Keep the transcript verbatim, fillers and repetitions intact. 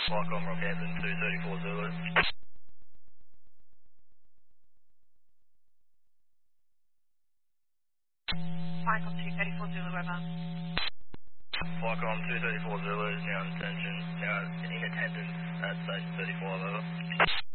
Welcome, Rockhampton two thirty-four Zulu. Michael two thirty-four Zulu, Weber. Welcome two thirty-four Zulu is now in attention, now in attendance at station thirty-four, over.